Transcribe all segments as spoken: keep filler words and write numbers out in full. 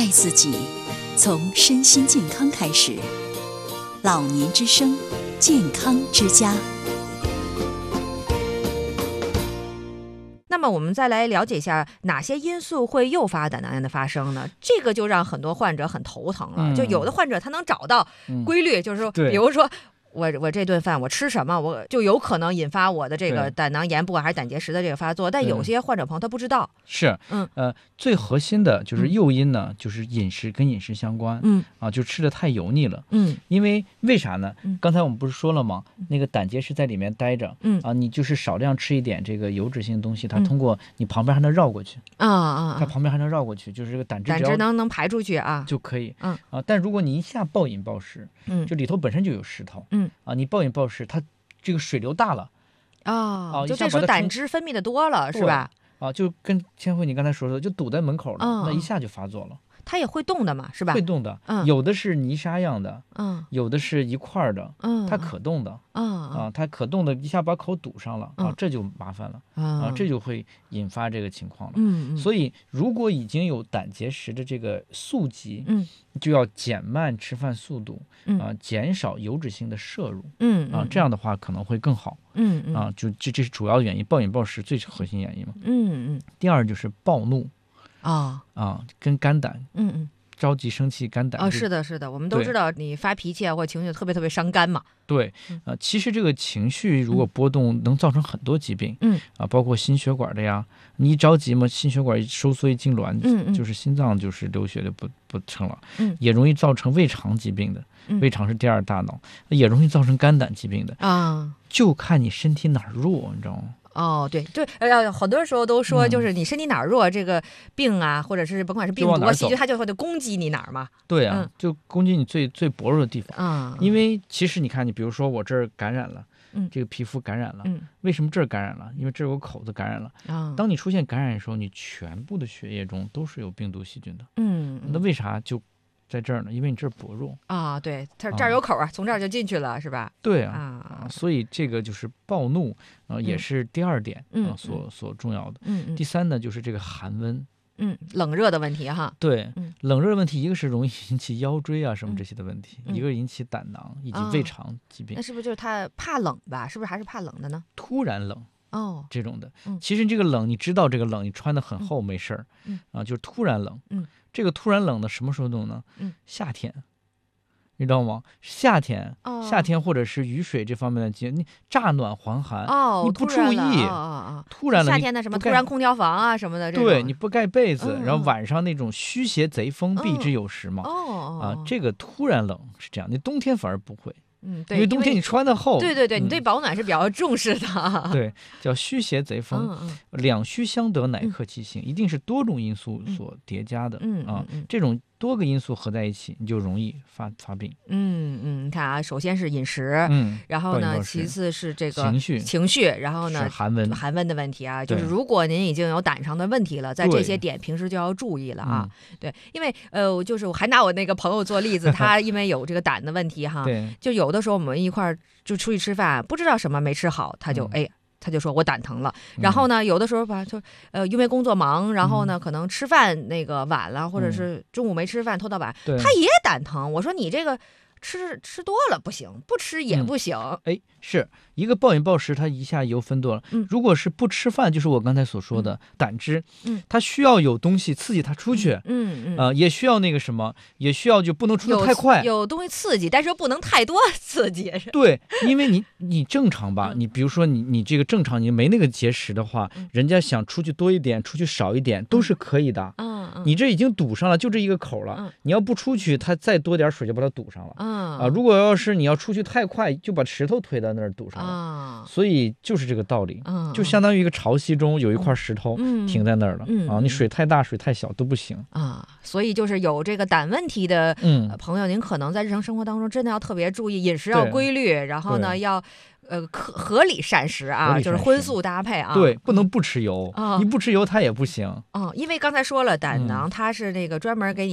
自己，从身心健康开始。老年之声，健康之家。 那么我们再来了解一下哪些因素会诱发胆囊炎的发生呢？这个就让很多患者很头疼了。嗯、就有的患者他能找到规律，嗯、就是说，比如说。我我这顿饭我吃什么，我就有可能引发我的这个胆囊炎，不管还是胆结石的这个发作。但有些患者朋友他不知道。 是，嗯呃，最核心的就是诱因呢，嗯、就是饮食跟饮食相关。嗯啊，就吃的太油腻了。嗯，因为为啥呢？嗯、刚才我们不是说了吗？那个胆结石在里面待着。嗯啊，你就是少量吃一点这个油脂性的东西，它通过你旁边还能绕过去。啊啊、嗯，它旁边还能绕过去，就是这个胆汁胆汁能能排出去啊， 就可以。嗯啊，但如果你一下暴饮暴食，嗯，就里头本身就有石头。嗯。嗯啊，你暴饮暴食，它这个水流大了， 哦，啊，就这时候胆汁分泌的多了，是吧？ 啊，就跟千惠你刚才说的，就堵在门口了，嗯、那一下就发作了。 它也会动的嘛，是吧？ 会动的，嗯，有的是泥沙样的，嗯，有的是一块的，嗯，它可动的，嗯啊，它可动的，一下把口堵上了，嗯、啊，这就麻烦了，嗯、啊，这就会引发这个情况了，嗯嗯。所以，如果已经有胆结石的这个宿疾，嗯，就要减慢吃饭速度，嗯啊，减少油脂性的摄入，嗯啊，这样的话可能会更好，嗯嗯啊，就这这是主要的原因，暴饮暴食最核心原因嘛，嗯嗯。第二就是暴怒。啊、哦、啊，跟肝胆，嗯嗯，着急生气，肝胆啊、哦，是的，是的，我们都知道，你发脾气啊或情绪特别特别伤肝嘛。 对，呃，其实这个情绪如果波动，能造成很多疾病，嗯啊，包括心血管的呀，你一着急嘛，心血管一收缩一痉挛，嗯嗯，就是心脏就是流血就不不成了，嗯，也容易造成胃肠疾病的，嗯、胃肠是第二大脑，也容易造成肝胆疾病的啊，就看你身体哪儿弱，你知道吗？ 哦，对对，呃，好多时候都说，就是你身体哪儿弱，嗯、这个病啊，或者是甭管是病毒啊、细菌，它就会攻击你哪儿嘛。 对啊，嗯、就攻击你最最薄弱的地方啊。因为其实你看，你比如说我这儿感染了，嗯，这个皮肤感染了，嗯，为什么这儿感染了？因为这儿有口子感染了啊。当你出现感染的时候，你全部的血液中都是有病毒细菌的，嗯，那为啥就在这儿呢？因为你这儿薄弱啊，对，它这儿有口啊，啊从这儿就进去了，是吧？ 对啊，啊所以这个就是暴怒啊、呃，也是第二点、嗯、啊，所所重要的。嗯嗯。第三呢，就是这个寒温， 嗯，冷热的问题哈。 对，嗯、冷热的问题，一个是容易引起腰椎啊什么这些的问题，嗯、一个引起胆囊以及胃肠疾病。 哦、那是不是就是他怕冷吧？是不是还是怕冷的呢？ 突然冷。哦，这种的，嗯、其实这个冷，你知道这个冷，你穿得很厚、嗯、没事儿，嗯啊，就是突然冷，嗯，这个突然冷的什么时候冷呢？嗯，夏天，你知道吗？夏天，哦、夏天或者是雨水这方面的节，你乍暖还寒，哦，你不注意， 哦哦、 突然了， 夏天的什么突然空调房啊什么的， 对，你不盖被子，嗯、然后晚上那种驱邪贼风避之有时嘛，哦啊，这个突然冷是这样，你冬天反而不会。嗯，对，因为冬天你穿的厚， 对对对，嗯、你对保暖是比较重视的。 对，叫驱邪贼风，嗯嗯、两虚相得乃克其形，嗯、一定是多种因素所叠加的，嗯啊，嗯、这种多个因素合在一起，你就容易发发病。 嗯嗯，你看啊，首先是饮食，嗯，然后呢，其次是这个情绪， 情绪，然后呢， 寒温， 寒温的问题啊，就是如果您已经有胆上的问题了，在这些点平时就要注意了啊。对，因为呃，就是我还拿我那个朋友做例子，他因为有这个胆的问题哈，对，就有的时候我们一块儿就出去吃饭，不知道什么没吃好，他就、嗯、哎。他就说我胆疼了，然后呢，有的时候吧，就呃，因为工作忙，然后呢，可能吃饭那个晚了，或者是中午没吃饭拖到晚，他也胆疼。我说你这个吃吃多了不行，不吃也不行。 哎、嗯，是一个暴饮暴食，它一下油分多了。嗯，如果是不吃饭，就是我刚才所说的、嗯、胆汁，嗯，它需要有东西刺激它出去，嗯嗯，呃，也需要那个什么，也需要就不能出得太快， 有, 有东西刺激，但是又不能太多刺激。 对，因为你你正常吧，你比如说你你这个正常，你没那个结石的话，嗯、人家想出去多一点，出去少一点都是可以的。嗯嗯，你这已经堵上了，就这一个口了，嗯、你要不出去，它再多点水就把它堵上了。嗯啊，如果要是你要出去太快，就把石头推到那儿堵上了。啊，所以就是这个道理，嗯、就相当于一个潮汐中有一块石头停在那儿了，嗯、啊，你水太大水太小都不行啊。所以就是有这个胆问题的朋友，嗯、您可能在日常生活当中真的要特别注意，饮食要规律，然后呢要。呃，合理膳食啊，就是荤素搭配啊。 对，不能不吃油，嗯、你不吃油它也不行。 哦，因为刚才说了，胆囊它是那个专门给你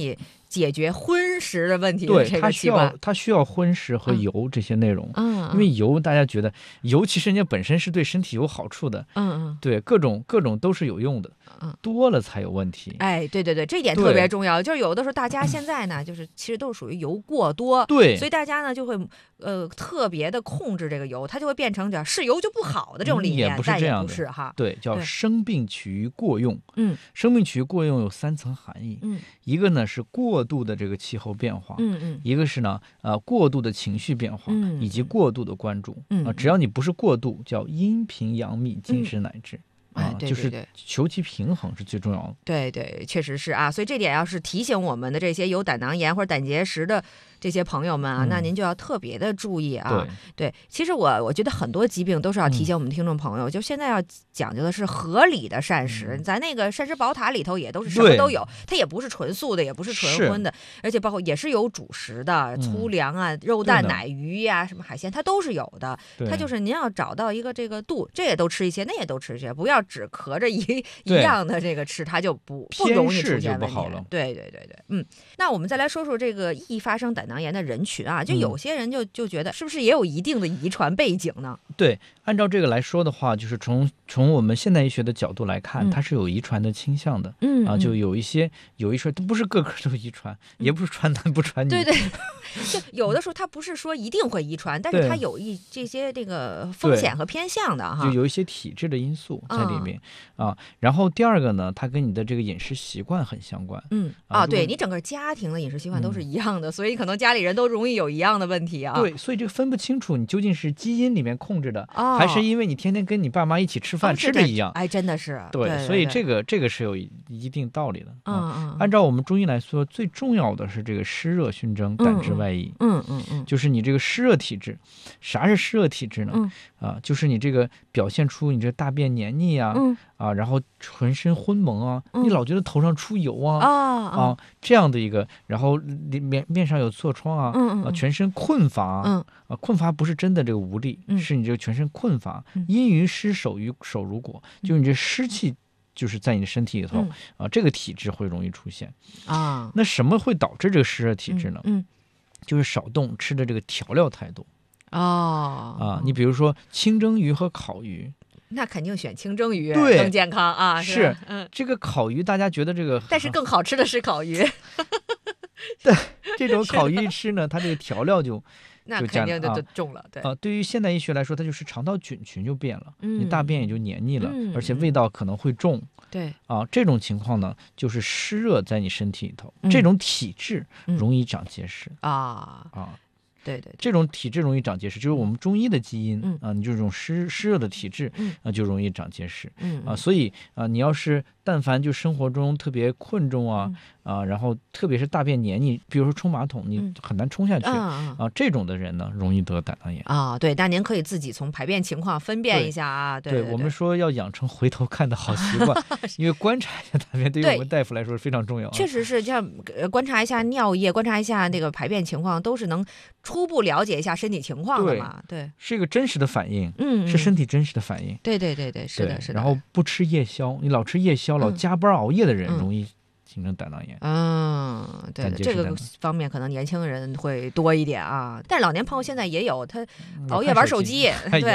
解决荤食的问题的对， 这它需个器官。 要它需要荤食和油这些内容， 嗯， 因为油大家觉得油其实人家本身是对身体有好处的， 嗯嗯， 对，各种各种都是有用的，嗯，多了才有问题。 哎，对对对，这点特别重要，就是有的时候大家现在呢，就是其实都是属于油过多， 对， 所以大家呢就会呃特别的控制这个油，它就会变成叫是油就不好的这种理念， 嗯、也不是这样的， 不是哈， 对，叫生病取于过用。 嗯， 生病取于过用有三层含义， 嗯， 一个呢是过度的这个气候变化， 嗯嗯， 一个是呢呃过度的情绪变化， 嗯， 以及过度的关注， 嗯、 呃，只要你不是过度，叫阴平阳秘，金石乃至。 嗯哎，对对对， 就是求其平衡是最重要的。 对对，确实是啊，所以这点要是提醒我们的这些有胆囊炎或者胆结石的这些朋友们啊，嗯、那您就要特别的注意啊。 对， 对其实我我觉得很多疾病都是要提醒我们听众朋友，嗯、就现在要讲究的是合理的膳食。嗯、咱那个膳食宝塔里头也都是什么都有，它也不是纯素的，也不是纯荤的，而且包括也是有主食的， 嗯、 粗粮啊、肉蛋奶鱼呀、啊、什么海鲜，它都是有的。它就是您要找到一个这个度，这也都吃一些，那也都吃一些，不要只合着一一样的这个吃，它就不不容易出现问题。对对对对，嗯。那我们再来说说这个易发生胆囊炎的人群啊，就有些人就就觉得是不是也有一定的遗传背景呢？ 对，按照这个来说的话，就是从从我们现代医学的角度来看， 嗯、 它是有遗传的倾向的。 嗯啊，就有一些有一说，它不是个个都遗传，嗯、也不是传男不传女。 对对，就有的时候它不是说一定会遗传，但是它有一这些这个风险和偏向的哈， 就有一些体质的因素在里面、嗯、啊。然后第二个呢，它跟你的这个饮食习惯很相关。 嗯啊，对你整个家庭的饮食习惯都是一样的，嗯、所以可能家里人都容易有一样的问题啊。 对，所以这个分不清楚你究竟是基因里面控制的，哦、还是因为你天天跟你爸妈一起吃饭、哦、吃的一样。 哎，真的是。 对， 对对对， 所以这个这个是有一定道理的。 嗯嗯。 按照我们中医来说，最重要的是这个湿热熏蒸，胆汁外溢。 嗯嗯嗯， 就是你这个湿热体质。啥是湿热体质呢？ 嗯啊，就是你这个表现出你这大便黏腻啊， 嗯啊，然后浑身昏蒙啊， 嗯、 你老觉得头上出油啊， 啊啊，这样的一个，然后面面上有痤疮啊， 嗯嗯啊，全身困乏， 嗯啊，困乏不是真的这个无力， 嗯、 是你这个全身困乏， 嗯、 阴于湿，手于手如裹，就是你这湿气。就是在你的身体里头、 嗯、 啊，这个体质会容易出现啊。 那什么会导致这个湿热体质呢？ 嗯，嗯就是少动，吃的这个调料太多。 哦啊，你比如说清蒸鱼和烤鱼， 那肯定选清蒸鱼对更健康啊。 是， 是嗯， 这个烤鱼大家觉得这个， 但是更好吃的是烤鱼。 对，这种烤鱼一吃呢，它这个调料就。 那肯定就重了，对啊，对于现代医学来说，它就是肠道菌群就变了， 嗯、 你大便也就黏腻了， 嗯、 而且味道可能会重， 对啊，这种情况呢，就是湿热在你身体里头， 嗯、 这种体质容易长结石、 嗯、啊啊。 对对，对， 这种体质容易长结石，就是我们中医的基因、 嗯、 啊，你就这种湿湿热的体质， 嗯啊，就容易长结石， 嗯啊，所以啊，你要是但凡就生活中特别困重啊、 嗯、 啊，然后特别是大便黏腻，比如说冲马桶你很难冲下去、 嗯、 啊，这种的人呢，容易得胆囊炎啊。对，那您可以自己从排便情况分辨一下啊。对， 对， 对， 对， 对， 我们说要养成回头看的好习惯，因为观察一下大便对于我们大夫来说是非常重要、啊。 确实是，像观察一下尿液，观察一下那个排便情况，都是能初步了解一下身体情况的嘛。对， 对是一个真实的反应， 嗯， 是身体真实的反应。 对对对对，是的，是的。 然后不吃夜宵，你老吃夜宵， 嗯、 老加班熬夜的人，容易形成胆囊炎。 嗯，对，这个方面可能年轻人会多一点啊，但是老年朋友现在也有，他熬夜玩手机， 嗯、 对。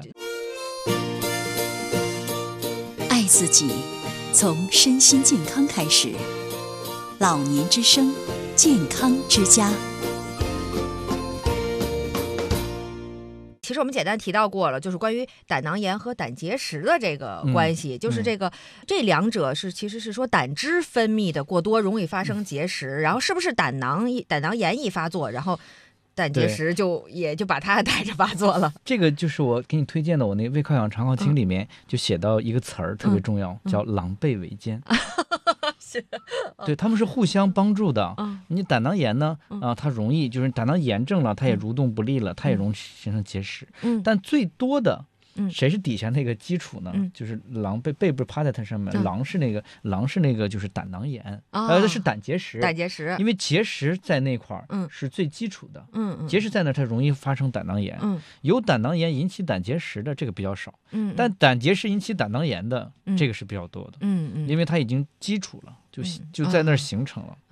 爱自己，从身心健康开始。老年之声，健康之家。 其实我们简单提到过了，就是关于胆囊炎和胆结石的这个关系， 嗯、 就是这个、嗯、这两者是其实是说胆汁分泌的过多容易发生结石，嗯、然后是不是胆囊胆囊炎一发作，然后胆结石就也就把它带着发作了。 这个就是我给你推荐的，我那个《胃溃疡常告清》里面就写到一个词儿、嗯、特别重要，嗯、叫狼狈为奸。 是， 对，他们是互相帮助的。 嗯、 你胆囊炎呢， 嗯、 啊，它容易就是胆囊炎症了，它也蠕动不利了，嗯、它也容易形成结石。 嗯， 但最多的。 嗯、 谁是底下那个基础呢？ 嗯、 就是狼背背部趴在它上面，嗯、狼是那个狼是那个就是胆囊炎， 哦、 呃，是胆结石。 胆结石， 因为结石在那块儿嗯是最基础的， 嗯嗯， 结石在那它容易发生胆囊炎， 嗯， 有胆囊炎引起胆结石的这个比较少， 嗯， 但胆结石引起胆囊炎的、 嗯、 这个是比较多的， 嗯嗯， 因为它已经基础了。就就在那儿形成了， 嗯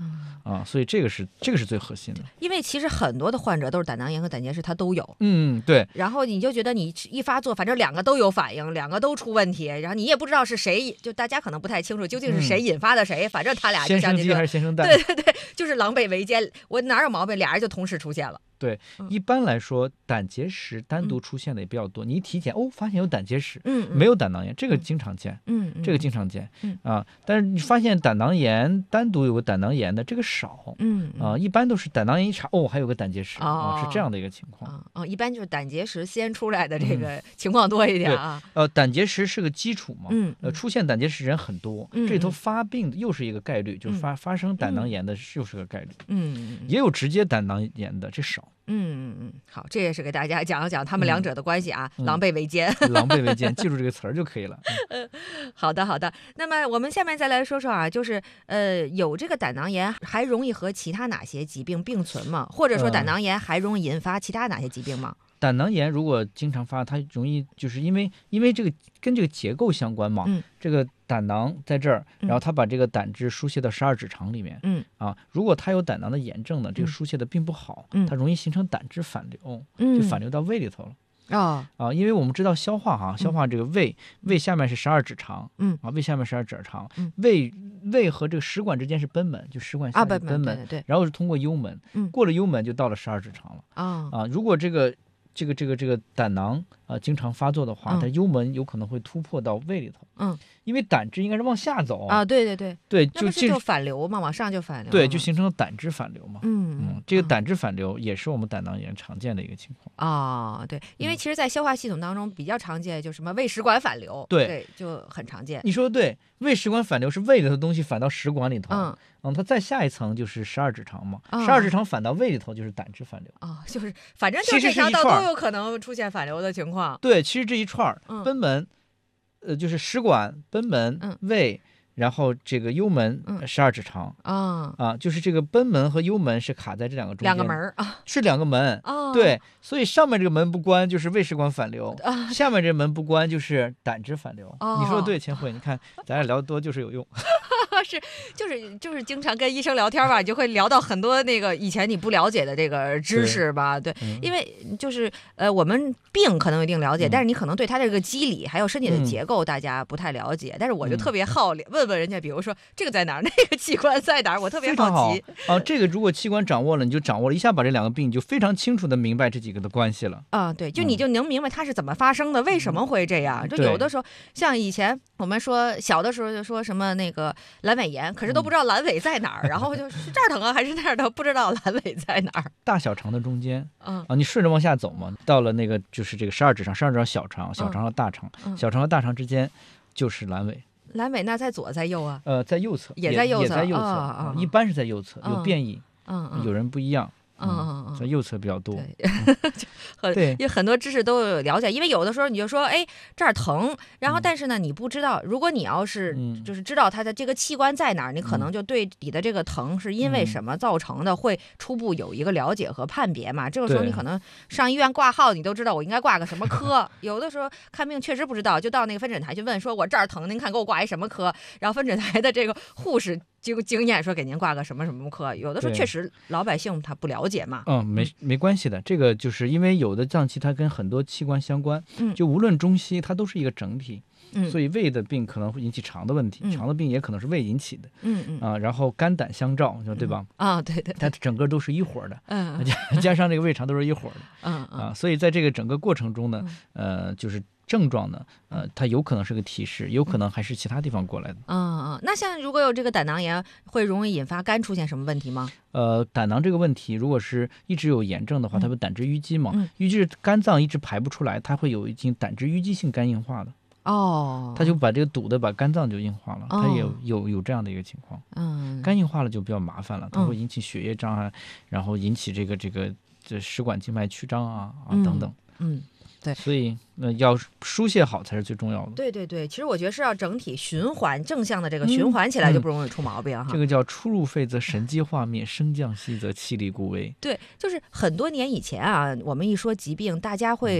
啊，所以这个是这个是最核心的。 因为其实很多的患者都是胆囊炎和胆结石，他都有。 嗯，对。 然后你就觉得你一发作，反正两个都有反应，两个都出问题，然后你也不知道是谁，就大家可能不太清楚究竟是谁引发的谁，嗯、反正他俩就像先生鸡还是先生蛋？ 对对对，就是狼狈为奸。我哪有毛病？俩人就同时出现了。 对，一般来说，胆结石单独出现的也比较多。嗯、你一体检，哦，发现有胆结石， 嗯， 没有胆囊炎，这个经常见， 嗯， 这个经常见， 嗯啊，但是你发现胆囊炎单独有个胆囊炎的，这个少， 嗯啊，一般都是胆囊炎一查，哦，还有个胆结石， 哦、 啊，是这样的一个情况。 哦，哦一般就是胆结石先出来的这个情况多一点啊。 嗯、呃，胆结石是个基础嘛， 嗯， 呃，出现胆结石人很多， 嗯、 这里头发病的又是一个概率，就是发发生胆囊炎的又是个概率， 嗯， 也有直接胆囊炎的，这少。 嗯嗯嗯，好，这也是给大家讲一讲他们两者的关系啊， 嗯、 狼狈为奸， 狼狈为奸，记住这个词儿就可以了。 嗯，好的好的。那么我们下面再来说说啊，就是呃，有这个胆囊炎还容易和其他哪些疾病并存吗？或者说胆囊炎还容易引发其他哪些疾病吗？ 呃胆囊炎如果经常发，它容易就是因为因为这个跟这个结构相关嘛， 嗯， 这个胆囊在这儿，然后它把这个胆汁输泄到十二指肠里面， 嗯啊，如果它有胆囊的炎症呢，这个输泄的并不好， 嗯， 它容易形成胆汁反流， 嗯， 就反流到胃里头了。 哦、 啊，因为我们知道消化哈，消化这个胃，嗯、胃下面是十二指肠， 嗯啊，胃下面十二指肠， 嗯、 胃胃和这个食管之间是贲门，就食管下面贲门， 啊、对对对， 然后是通过幽门， 嗯， 过了幽门就到了十二指肠了， 啊、 啊，如果这个。这个这个这个胆囊啊、呃、经常发作的话，它幽门有可能会突破到胃里头。 嗯， 因为胆汁应该是往下走啊，对对对对， 就就反流嘛，往上就反流。 对，就形成了胆汁反流嘛。 嗯嗯，这个胆汁反流也是我们胆囊炎常见的一个情况。 啊、哦，对，因为其实，在消化系统当中比较常见，就什么胃食管反流， 对， 对就很常见。 你说的对，胃食管反流是胃里头的东西反到食管里头。 嗯。 嗯，它再下一层就是十二指肠嘛，十二指肠反到胃里头就是胆汁反流啊、哦，就是反正就这条道都有可能出现反流的情况。 对，其实这一串儿， 嗯、 贲门，呃，就是食管、贲门、 嗯、 胃，然后这个幽门、十二指肠啊、 嗯、啊，就是这个贲门和幽门是卡在这两个中间， 两个门啊， 是两个门。 哦， 对，所以上面这个门不关就是胃食管反流， 啊、 下面这门不关就是胆汁反流。 哦、 你说的对，千惠，你看咱俩聊得多就是有用。 是，就是就是经常跟医生聊天吧，你就会聊到很多那个以前你不了解的这个知识吧，对，对嗯、因为就是呃我们病可能有一定了解，嗯、但是你可能对它这个机理还有身体的结构大家不太了解，嗯、但是我就特别好问问人家，比如说这个在哪儿，那个器官在哪儿，我特别好奇。 啊，这个如果器官掌握了，你就掌握了一下，把这两个病你就非常清楚的明白这几个的关系了。 啊，对，就你就能明白它是怎么发生的，嗯、为什么会这样。就有的时候像以前我们说小的时候就说什么那个阑尾炎，可是都不知道阑尾在哪儿，嗯、然后就是这儿疼啊还是那儿疼，不知道阑尾在哪儿。 大小肠的中间， 嗯啊，你顺着往下走嘛，到了那个就是这个十二指肠，十二指肠小肠，小肠和大肠， 嗯、 小肠和大肠之间就是阑尾。 阑尾那在左在右啊？ 呃，在右侧， 也在右侧， 也在右侧， 哦哦、一般是在右侧， 哦、 有变异， 嗯嗯， 有人不一样。 嗯嗯嗯， 在右侧比较多， 对，因为很多知识都有了解，因为有的时候你就说，哎，这儿疼，然后但是呢，你不知道，如果你要是就是知道它的这个器官在哪儿，你可能就对你的这个疼是因为什么造成的，会初步有一个了解和判别嘛。这个时候你可能上医院挂号，你都知道我应该挂个什么科。有的时候看病确实不知道，就到那个分诊台去问，说我这儿疼，您看给我挂一什么科？然后分诊台的这个护士经经验说给您挂个什么什么科。有的时候确实老百姓他不了解嘛。 嗯，没没关系的，这个就是因为有的脏器它跟很多器官相关， 嗯， 就无论中西它都是一个整体， 嗯， 所以胃的病可能会引起肠的问题， 嗯、 肠的病也可能是胃引起的， 嗯嗯啊，然后肝胆相照，对吧？ 嗯、啊，对 对, 对， 它整个都是一伙的， 嗯， 加加上这个胃肠都是一伙的， 嗯啊，所以在这个整个过程中呢，呃，就是症状呢，呃，它有可能是个提示，有可能还是其他地方过来的。 嗯嗯，那像如果有这个胆囊炎，会容易引发肝出现什么问题吗？ 呃，胆囊这个问题，如果是一直有炎症的话，它不胆汁淤积嘛， 嗯、 淤积是肝脏一直排不出来，它会有一定胆汁淤积性肝硬化的。 哦， 它就把这个堵的把肝脏就硬化了， 哦、 它也有有有这样的一个情况。 嗯， 肝硬化了就比较麻烦了，它会引起血液障碍，嗯、然后引起这个这个这食管静脉曲张啊啊、 嗯、 等等。 嗯。对， 所以呃要输泄好才是最重要的。 对对对，其实我觉得是要整体循环，正向的这个循环起来就不容易出毛病哈、 嗯嗯。这个叫出入肺则神机化灭，升降息则气力固微。 对，就是很多年以前啊，我们一说疾病，大家会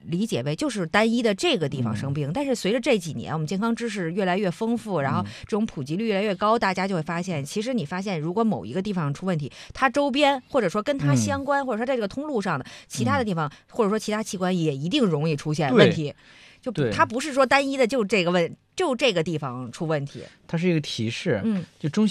理解为就是单一的这个地方生病。嗯、但是随着这几年我们健康知识越来越丰富，然后这种普及率越来越高，大家就会发现，其实你发现如果某一个地方出问题，它周边或者说跟它相关，嗯、或者说在这个通路上的其他的地方，嗯、或者说其他器官也一定容易出现问题。就它不是说单一的就这个问就这个地方出问题， 它是一个提示。嗯，就中